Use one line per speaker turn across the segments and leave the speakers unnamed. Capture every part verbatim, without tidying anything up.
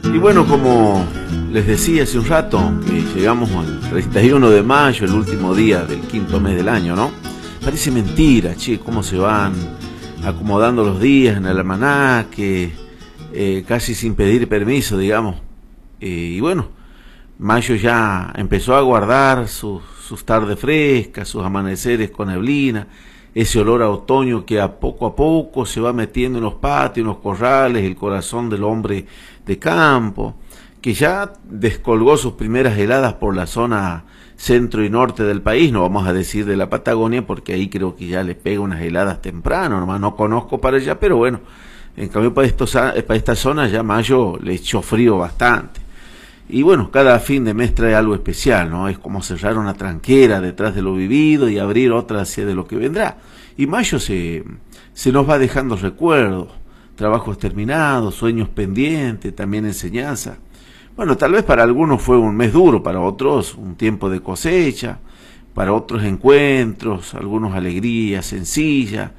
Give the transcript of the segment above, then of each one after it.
Y bueno, como les decía hace un rato, que llegamos al treinta y uno de mayo, el último día del quinto mes del año, ¿no? Parece mentira, che, cómo se van acomodando los días en el almanaque, eh, casi sin pedir permiso, digamos. Eh, y bueno, mayo ya empezó a guardar sus, sus tardes frescas, sus amaneceres con neblina, ese olor a otoño que a poco a poco se va metiendo en los patios, en los corrales, el corazón del hombre de campo, que ya descolgó sus primeras heladas por la zona centro y norte del país, no vamos a decir de la Patagonia, porque ahí creo que ya les pega unas heladas temprano, nomás no conozco para allá, pero bueno, en cambio para, estos, para esta zona ya mayo le echó frío bastante. Y bueno, cada fin de mes trae algo especial, ¿no? Es como cerrar una tranquera detrás de lo vivido y abrir otra hacia de lo que vendrá. Y mayo se, se nos va dejando recuerdos, trabajos terminados, sueños pendientes, también enseñanza. Bueno, tal vez para algunos fue un mes duro, para otros un tiempo de cosecha, para otros encuentros, algunos alegrías sencillas,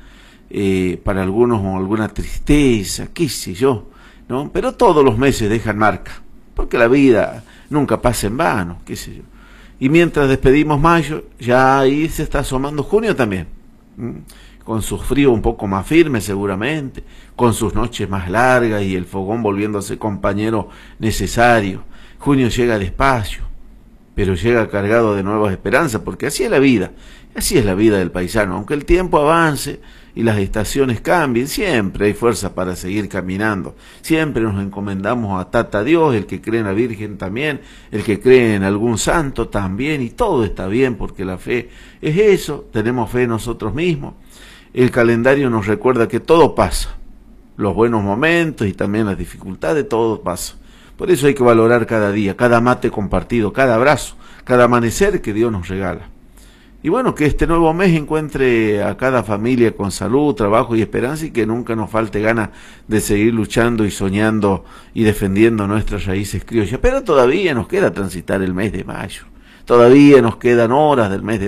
eh, para algunos alguna tristeza, qué sé yo, ¿no? Pero todos los meses dejan marca, porque la vida nunca pasa en vano, qué sé yo. Y mientras despedimos mayo, ya ahí se está asomando junio también, ¿m? Con sus fríos un poco más firmes seguramente, con sus noches más largas y el fogón volviéndose compañero necesario. Junio llega despacio, pero llega cargado de nuevas esperanzas, porque así es la vida, así es la vida del paisano. Aunque el tiempo avance y las estaciones cambien, siempre hay fuerza para seguir caminando. Siempre nos encomendamos a Tata Dios, el que cree en la Virgen también, el que cree en algún santo también, y todo está bien, porque la fe es eso, tenemos fe en nosotros mismos. El calendario nos recuerda que todo pasa, los buenos momentos y también las dificultades, todo pasa. Por eso hay que valorar cada día, cada mate compartido, cada abrazo, cada amanecer que Dios nos regala. Y bueno, que este nuevo mes encuentre a cada familia con salud, trabajo y esperanza, y que nunca nos falte ganas de seguir luchando y soñando y defendiendo nuestras raíces criollas. Pero todavía nos queda transitar el mes de mayo, todavía nos quedan horas del mes de